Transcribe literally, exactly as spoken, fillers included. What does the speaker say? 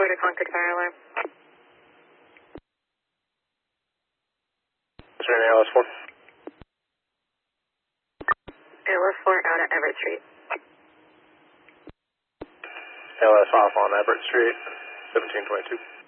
four to Concord Fire Alarm. Is there any L S four? L S four out at Everett Street. L S off on Everett Street, seventeen twenty-two.